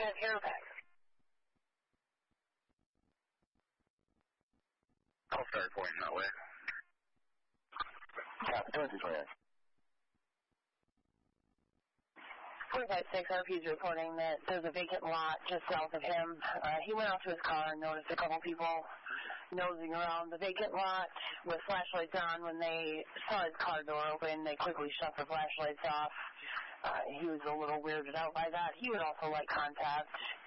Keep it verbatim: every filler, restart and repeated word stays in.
has hair back. I'll start pointing that way. Yeah, twenty-two twenty-nine. forty-five six R P is reporting that there's a vacant lot just south of him. Uh, he went out to his car and noticed a couple people nosing around the vacant lot with flashlights on. When they saw his car door open, they quickly shut the flashlights off. Uh, he was a little weirded out by that. He would also like contact